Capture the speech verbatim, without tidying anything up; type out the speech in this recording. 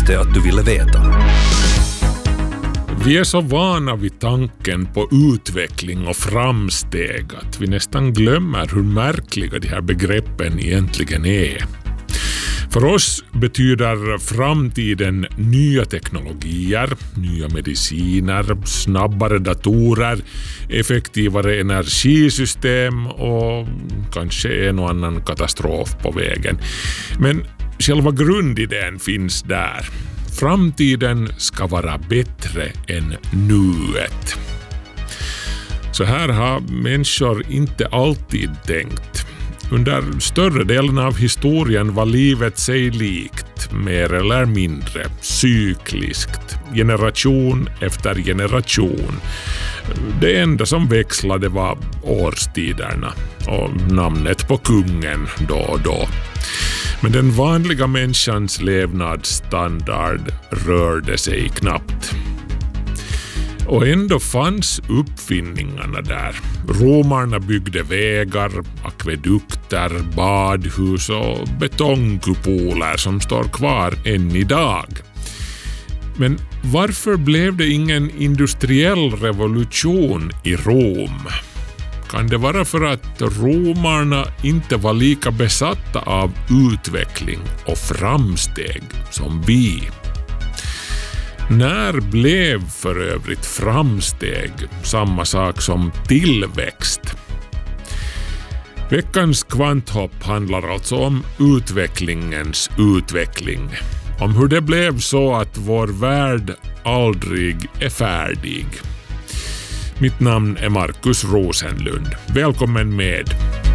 visste att du ville veta. Vi är så vana vid tanken på utveckling och framsteg att vi nästan glömmer hur märkliga de här begreppen egentligen är. För oss betyder framtiden nya teknologier, nya mediciner, snabbare datorer, effektivare energisystem och kanske en och annan katastrof på vägen. Men själva grundidén finns där. Framtiden ska vara bättre än nuet. Så här har människor inte alltid tänkt. Under större delen av historien var livet sig likt, mer eller mindre, cykliskt, generation efter generation. Det enda som växlade var årstiderna och namnet på kungen då och då. Men den vanliga människans levnadsstandard rörde sig knappt. Och ändå fanns uppfinningarna där. Romarna byggde vägar, akvedukter, badhus och betongkupoler som står kvar än idag. Men varför blev det ingen industriell revolution i Rom? Kan det vara för att romarna inte var lika besatta av utveckling och framsteg som vi? När blev för övrigt framsteg samma sak som tillväxt? Veckans kvanthopp handlar alltså om utvecklingens utveckling. Om hur det blev så att vår värld aldrig är färdig. Mitt namn är Markus Rosenlund. Välkommen med!